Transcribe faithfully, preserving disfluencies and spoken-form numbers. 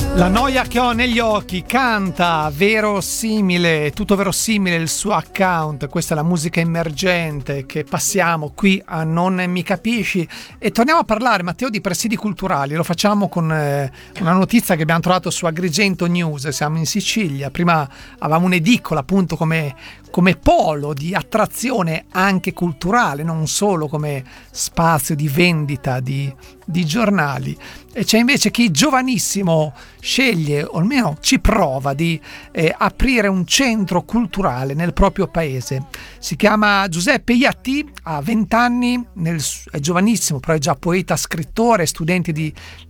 La noia che ho negli occhi, canta, verosimile, tutto verosimile il suo account. Questa è la musica emergente che passiamo qui a Non Mi Capisci. E torniamo a parlare, Matteo, di presidi culturali. Lo facciamo con eh, una notizia che abbiamo trovato su Agrigento News. Siamo in Sicilia, prima avevamo un'edicola appunto come, come polo di attrazione anche culturale, non solo come spazio di vendita di, di giornali. E c'è invece chi giovanissimo sceglie, o almeno ci prova, di eh, aprire un centro culturale nel proprio paese. Si chiama Giuseppe Iatti, ha venti anni, nel, è giovanissimo, però è già poeta, scrittore, studente di